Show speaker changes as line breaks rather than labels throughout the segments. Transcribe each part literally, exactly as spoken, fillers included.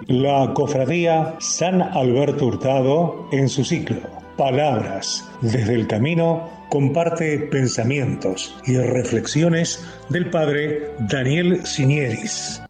la Cofradía San Alberto Hurtado, en su ciclo Palabras desde el Camino, comparte pensamientos y reflexiones del padre Daniel Sinieris.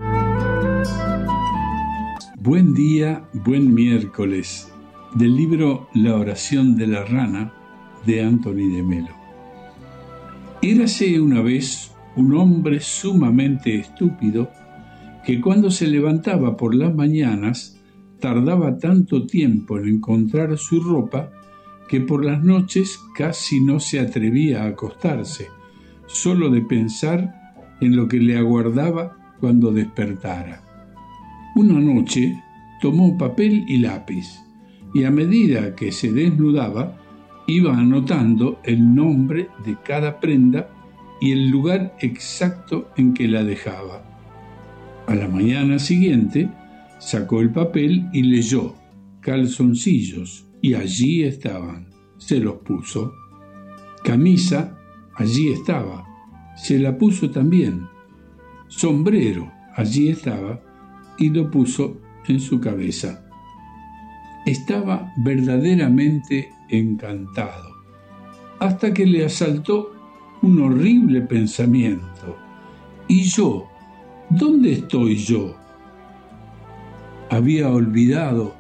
Buen día, buen miércoles, del libro La oración de la rana, de Anthony de Melo. Érase una vez un hombre sumamente estúpido que cuando se levantaba por las mañanas tardaba tanto tiempo en encontrar su ropa que por las noches casi no se atrevía a acostarse, solo de pensar en lo que le aguardaba cuando despertara. Una noche tomó papel y lápiz y a medida que se desnudaba iba anotando el nombre de cada prenda y el lugar exacto en que la dejaba. A la mañana siguiente sacó el papel y leyó calzoncillos y allí estaban, se los puso. Camisa, allí estaba, se la puso también. Sombrero, allí estaba y lo puso en su cabeza. Estaba verdaderamente encantado, hasta que le asaltó un horrible pensamiento. ¿Y yo? ¿Dónde estoy yo? Había olvidado